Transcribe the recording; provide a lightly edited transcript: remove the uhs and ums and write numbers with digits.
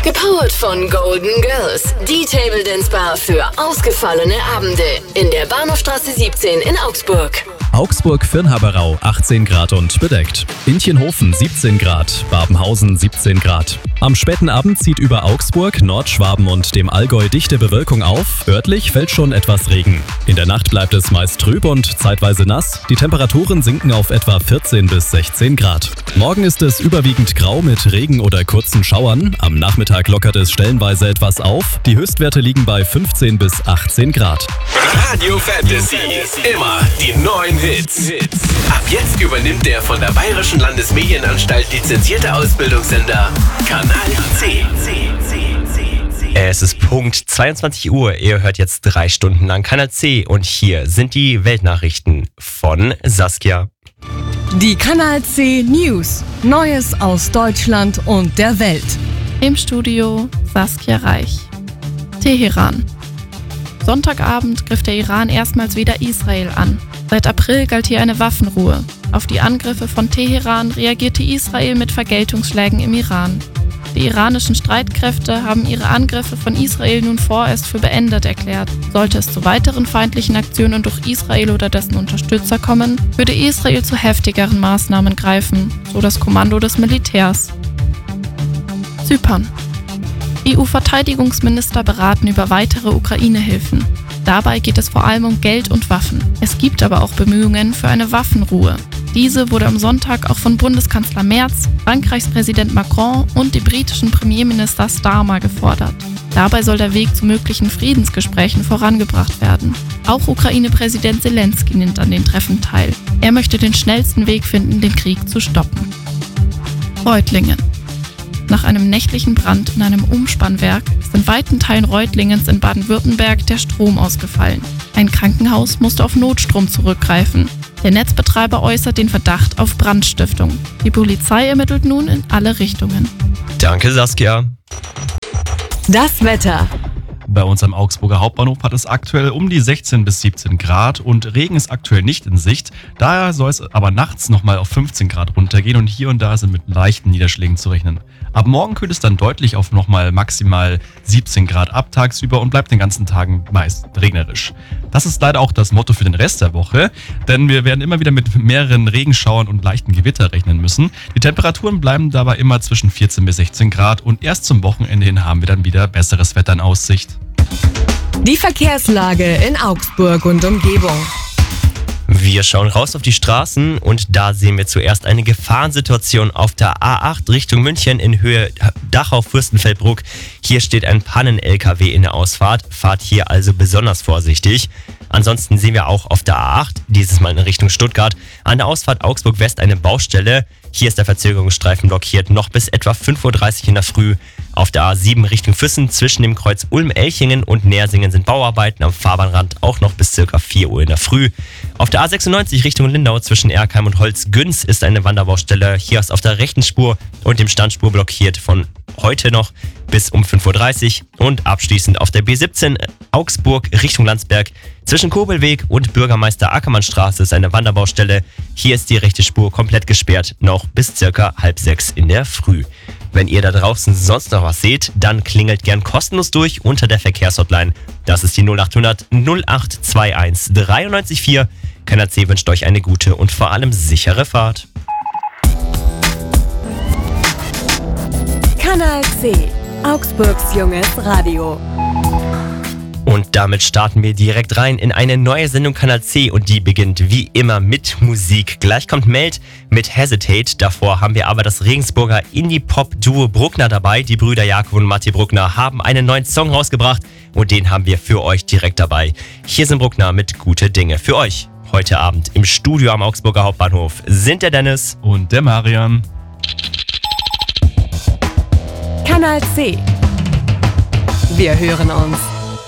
Gepowert von Golden Girls, die Table Dance Bar für ausgefallene Abende in der Bahnhofstraße 17 in Augsburg. Augsburg-Firnhaberau 18 Grad und bedeckt. Intchenhofen 17 Grad, Babenhausen 17 Grad. Am späten Abend zieht über Augsburg, Nordschwaben und dem Allgäu dichte Bewölkung auf. Örtlich fällt schon etwas Regen. In der Nacht bleibt es meist trüb und zeitweise nass. Die Temperaturen sinken auf etwa 14 bis 16 Grad. Morgen ist es überwiegend grau mit Regen oder kurzen Schauern. Am Nachmittag lockert es stellenweise etwas auf. Die Höchstwerte liegen bei 15 bis 18 Grad. Radio Fantasy, immer die neuen Hits. Ab jetzt übernimmt der von der Bayerischen Landesmedienanstalt lizenzierte Ausbildungssender Kanal C. Es ist Punkt 22 Uhr. Ihr hört jetzt 3 Stunden lang Kanal C und hier sind die Weltnachrichten von Saskia. Die Kanal C News. Neues aus Deutschland und der Welt. Im Studio Saskia Reich. Teheran. Sonntagabend griff der Iran erstmals wieder Israel an. Seit April galt hier eine Waffenruhe. Auf die Angriffe von Teheran reagierte Israel mit Vergeltungsschlägen im Iran. Die iranischen Streitkräfte haben ihre Angriffe von Israel nun vorerst für beendet erklärt. Sollte es zu weiteren feindlichen Aktionen durch Israel oder dessen Unterstützer kommen, würde Israel zu heftigeren Maßnahmen greifen, so das Kommando des Militärs. Zypern. EU-Verteidigungsminister beraten über weitere Ukraine-Hilfen. Dabei geht es vor allem um Geld und Waffen. Es gibt aber auch Bemühungen für eine Waffenruhe. Diese wurde am Sonntag auch von Bundeskanzler Merz, Frankreichs Präsident Macron und dem britischen Premierminister Starmer gefordert. Dabei soll der Weg zu möglichen Friedensgesprächen vorangebracht werden. Auch Ukraine-Präsident Zelensky nimmt an den Treffen teil. Er möchte den schnellsten Weg finden, den Krieg zu stoppen. Reutlingen. Nach einem nächtlichen Brand in einem Umspannwerk ist in weiten Teilen Reutlingens in Baden-Württemberg der Strom ausgefallen. Ein Krankenhaus musste auf Notstrom zurückgreifen. Der Netzbetreiber äußert den Verdacht auf Brandstiftung. Die Polizei ermittelt nun in alle Richtungen. Danke, Saskia. Das Wetter. Bei uns am Augsburger Hauptbahnhof hat es aktuell um die 16 bis 17 Grad und Regen ist aktuell nicht in Sicht. Daher soll es aber nachts nochmal auf 15 Grad runtergehen und hier und da sind mit leichten Niederschlägen zu rechnen. Ab morgen kühlt es dann deutlich auf nochmal maximal 17 Grad ab tagsüber und bleibt den ganzen Tagen meist regnerisch. Das ist leider auch das Motto für den Rest der Woche, denn wir werden immer wieder mit mehreren Regenschauern und leichten Gewitter rechnen müssen. Die Temperaturen bleiben dabei immer zwischen 14 bis 16 Grad und erst zum Wochenende hin haben wir dann wieder besseres Wetter in Aussicht. Die Verkehrslage in Augsburg und Umgebung. Wir schauen raus auf die Straßen und da sehen wir zuerst eine Gefahrensituation auf der A8 Richtung München in Höhe Dachau-Fürstenfeldbruck. Hier steht ein Pannen-LKW in der Ausfahrt, fahrt hier also besonders vorsichtig. Ansonsten sehen wir auch auf der A8, dieses Mal in Richtung Stuttgart, an der Ausfahrt Augsburg-West eine Baustelle. Hier ist der Verzögerungsstreifen blockiert, noch bis etwa 5.30 Uhr in der Früh. Auf der A7 Richtung Füssen zwischen dem Kreuz Ulm-Elchingen und Nersingen sind Bauarbeiten am Fahrbahnrand auch noch bis ca. 4 Uhr in der Früh. Auf der A96 Richtung Lindau zwischen Erkheim und Holzgünz ist eine Wanderbaustelle. Hier ist auf der rechten Spur und dem Standspur blockiert von heute noch bis um 5.30 Uhr. Und abschließend auf der B17 Augsburg Richtung Landsberg zwischen Kobelweg und Bürgermeister Ackermannstraße ist eine Wanderbaustelle. Hier ist die rechte Spur komplett gesperrt, noch bis ca. 5:30 in der Früh. Wenn ihr da draußen sonst noch was seht, dann klingelt gern kostenlos durch unter der Verkehrshotline. Das ist die 0800 0821 934. Kanal C wünscht euch eine gute und vor allem sichere Fahrt. Kanal C. Augsburgs junges Radio. Und damit starten wir direkt rein in eine neue Sendung Kanal C und die beginnt wie immer mit Musik. Gleich kommt Meld mit Hesitate. Davor haben wir aber das Regensburger Indie-Pop-Duo Bruckner dabei. Die Brüder Jakob und Matti Bruckner haben einen neuen Song rausgebracht und den haben wir für euch direkt dabei. Hier sind Bruckner mit Gute Dinge für euch. Heute Abend im Studio am Augsburger Hauptbahnhof sind der Dennis und der Marian. Kanal C. Wir hören uns.